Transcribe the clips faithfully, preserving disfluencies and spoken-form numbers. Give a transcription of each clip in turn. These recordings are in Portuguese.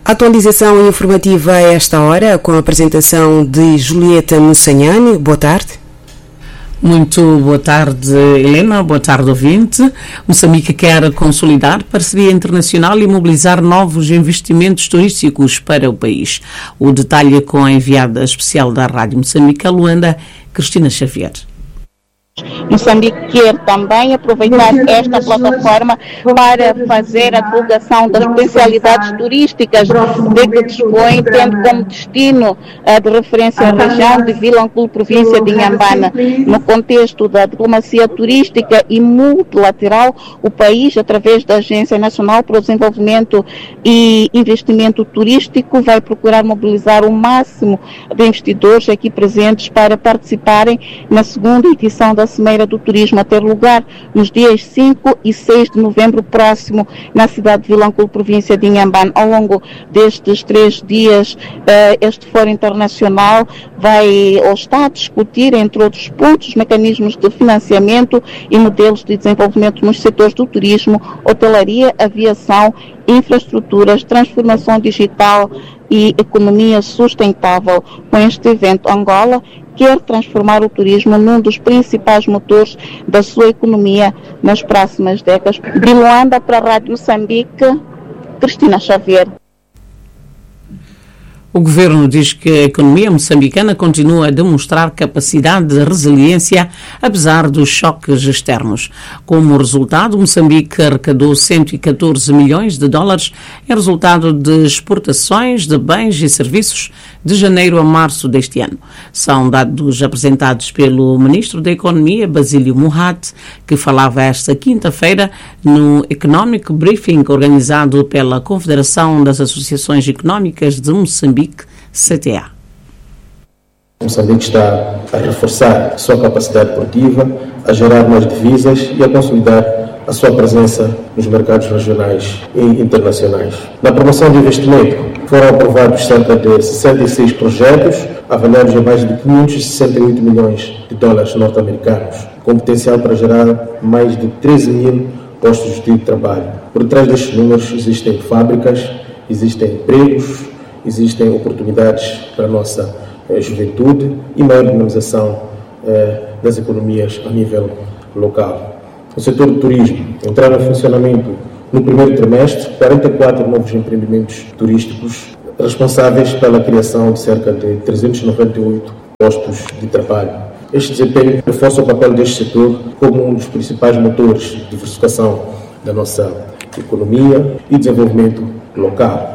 Atualização informativa a esta hora, com a apresentação de Julieta Mussanhani. Boa tarde. Muito boa tarde, Helena. Boa tarde, ouvinte. Moçambique quer consolidar parceria internacional e mobilizar novos investimentos turísticos para o país. O detalhe com a enviada especial da Rádio Moçambique, a Luanda, Cristina Xavier. Moçambique quer também aproveitar esta plataforma para fazer a divulgação das potencialidades turísticas de que dispõe, tendo como destino uh, de referência a região de Vilanculo, província de Inhambane. No contexto da diplomacia turística e multilateral, o país, através da Agência Nacional para o Desenvolvimento e Investimento Turístico, vai procurar mobilizar o máximo de investidores aqui presentes para participarem na segunda edição da Cimeira do Turismo, a ter lugar nos dias cinco e seis de novembro próximo na cidade de Vilanculo, província de Inhambane. Ao longo destes três dias, este fórum internacional vai ou está a discutir, entre outros pontos, mecanismos de financiamento e modelos de desenvolvimento nos setores do turismo, hotelaria, aviação, infraestruturas, transformação digital e economia sustentável. Com este evento, Angola quer transformar o turismo num dos principais motores da sua economia nas próximas décadas. De Luanda para a Rádio Moçambique, Cristina Xavier. O governo diz que a economia moçambicana continua a demonstrar capacidade de resiliência apesar dos choques externos. Como resultado, Moçambique arrecadou cento e catorze milhões de dólares em resultado de exportações de bens e serviços de janeiro a março deste ano. São dados apresentados pelo Ministro da Economia, Basílio Muhat, que falava esta quinta-feira no Economic Briefing organizado pela Confederação das Associações Económicas de Moçambique, C T A. Moçambique está a reforçar a sua capacidade produtiva, a gerar mais divisas e a consolidar a sua presença nos mercados regionais e internacionais. Na promoção de investimento, foram aprovados cerca de sessenta e seis projetos, avaliados em mais de quinhentos e sessenta e oito milhões de dólares norte-americanos, com potencial para gerar mais de treze mil postos de trabalho. Por trás destes números existem fábricas, existem empregos, existem oportunidades para a nossa eh, juventude e maior dinamização eh, das economias a nível local. No setor do turismo, entraram em funcionamento no primeiro trimestre quarenta e quatro novos empreendimentos turísticos, responsáveis pela criação de cerca de trezentos e noventa e oito postos de trabalho. Este desempenho reforça o papel deste setor como um dos principais motores de diversificação da nossa economia e desenvolvimento local.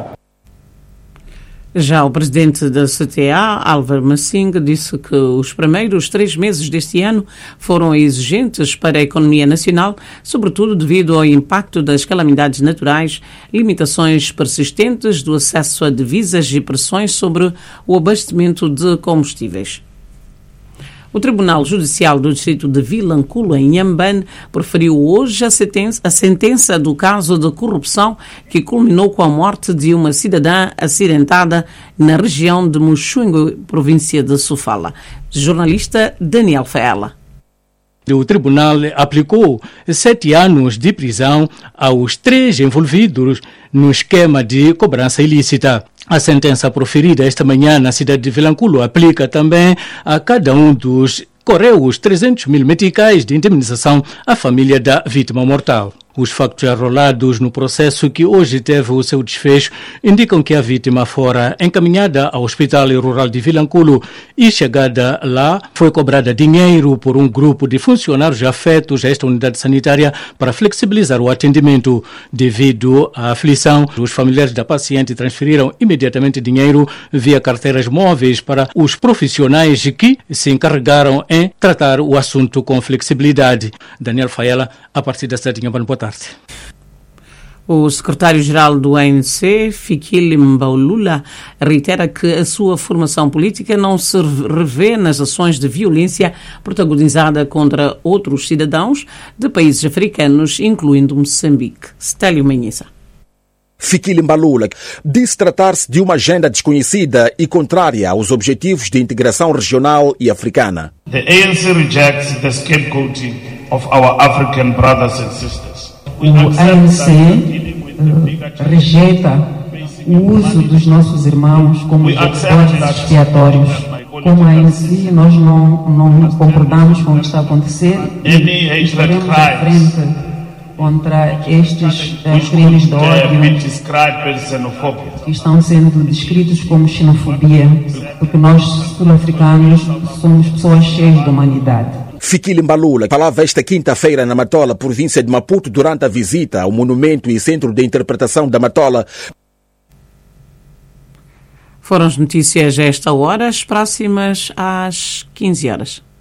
Já o presidente da C T A, Álvaro Massinga, disse que os primeiros três meses deste ano foram exigentes para a economia nacional, sobretudo devido ao impacto das calamidades naturais, limitações persistentes do acesso a divisas e pressões sobre o abastecimento de combustíveis. O Tribunal Judicial do Distrito de Vilanculo, em Inhambane, proferiu hoje a sentença, a sentença do caso de corrupção que culminou com a morte de uma cidadã acidentada na região de Muxungue, província de Sofala. Jornalista Daniel Faela. O tribunal aplicou sete anos de prisão aos três envolvidos no esquema de cobrança ilícita. A sentença proferida esta manhã na cidade de Vilanculo aplica também a cada um dos correios trezentos mil meticais de indemnização à família da vítima mortal. Os factos arrolados no processo que hoje teve o seu desfecho indicam que a vítima fora encaminhada ao Hospital Rural de Vilanculo e, chegada lá, foi cobrada dinheiro por um grupo de funcionários afetos a esta unidade sanitária para flexibilizar o atendimento. Devido à aflição, os familiares da paciente transferiram imediatamente dinheiro via carteiras móveis para os profissionais que se encarregaram em tratar o assunto com flexibilidade. Daniel Faela, a partir da cidade de Inhambane. Boa tarde. O secretário-geral do A N C, Fikile Mbalula, reitera que a sua formação política não se revê nas ações de violência protagonizada contra outros cidadãos de países africanos, incluindo Moçambique. Stélio Manhissa. Fikile Mbalula disse tratar-se de uma agenda desconhecida e contrária aos objetivos de integração regional e africana. The A N C rejects the scapegoating of our African brothers and sisters. O A N C rejeita o uso dos nossos irmãos como bodes expiatórios. Como a N C, nós não, não concordamos com o que está a acontecer e estaremos à frente contra estes uh, crimes de ódio que estão sendo descritos como xenofobia, porque nós, sul-africanos, somos pessoas cheias de humanidade. Fikile Mbalula falava esta quinta-feira na Matola, província de Maputo, durante a visita ao monumento e centro de interpretação da Matola. Foram as notícias a esta hora, as próximas às quinze horas.